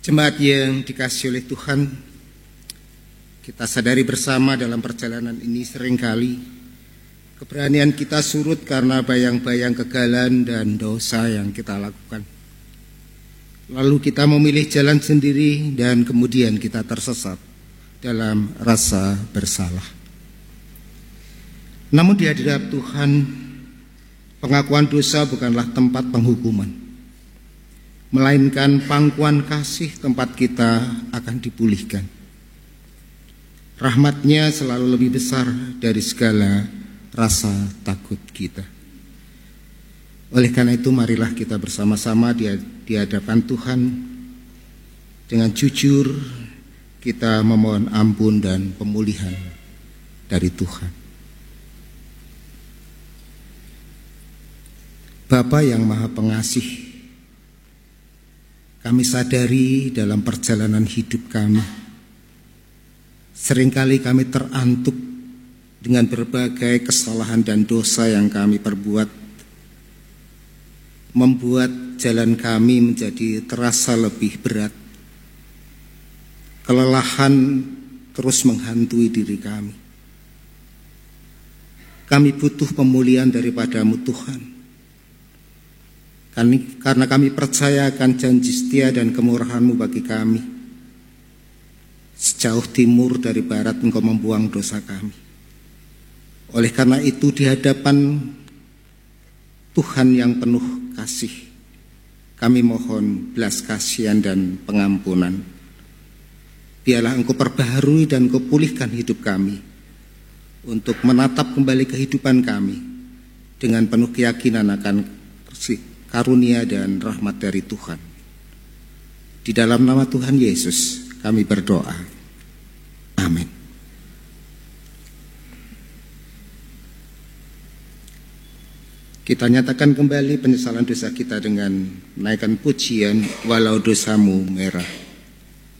Jemaat yang dikasihi oleh Tuhan, kita sadari bersama dalam perjalanan ini seringkali keberanian kita surut karena bayang-bayang kegagalan dan dosa yang kita lakukan. Lalu kita memilih jalan sendiri dan kemudian kita tersesat dalam rasa bersalah. Namun di hadirat Tuhan, pengakuan dosa bukanlah tempat penghukuman, melainkan pangkuan kasih tempat kita akan dipulihkan. Rahmat-Nya selalu lebih besar dari segala rasa takut kita. Oleh karena itu, marilah kita bersama-sama di hadapan Tuhan dengan jujur kita memohon ampun dan pemulihan dari Tuhan. Bapa yang Maha Pengasih, kami sadari dalam perjalanan hidup kami, seringkali kami terantuk dengan berbagai kesalahan dan dosa yang kami perbuat, membuat jalan kami menjadi terasa lebih berat. Kelelahan terus menghantui diri kami. Kami butuh pemulihan daripada-Mu Tuhan. Karena kami percaya akan janji setia dan kemurahan-Mu bagi kami. Sejauh timur dari barat Engkau membuang dosa kami. Oleh karena itu, di hadapan Tuhan yang penuh kasih, kami mohon belas kasihan dan pengampunan. Biarlah Engkau perbaharui dan Engkau pulihkan hidup kami untuk menatap kembali kehidupan kami dengan penuh keyakinan akan karunia dan rahmat dari Tuhan. Di dalam nama Tuhan Yesus kami berdoa. Amin. Kita nyatakan kembali penyesalan dosa kita dengan menaikkan pujian Walau Dosamu Merah.